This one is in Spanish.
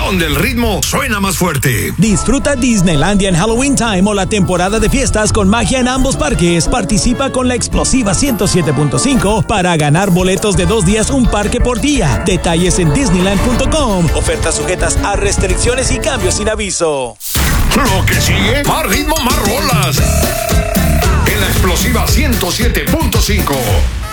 donde el ritmo suena más fuerte. Disfruta Disneylandia en Halloween Time o la temporada de fiestas con magia en ambos parques. Participa con la explosiva 107.5 para ganar boletos de 2 días, un parque por día. Detalles en Disneyland.com. Ofertas sujetas a restricciones y cambios sin aviso. Lo que sigue, más ritmo, más rolas. En la explosiva 107.5.